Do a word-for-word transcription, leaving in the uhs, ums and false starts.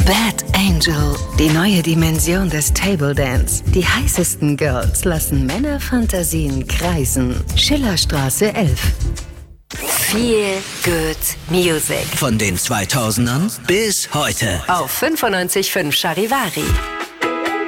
Bad Angel, die neue Dimension des Table Dance. Die heißesten Girls lassen Männerfantasien kreisen. Schillerstraße elf. Feel Good Music. Von den zweitausendern bis heute. Auf fünfundneunzig Komma fünf Charivari.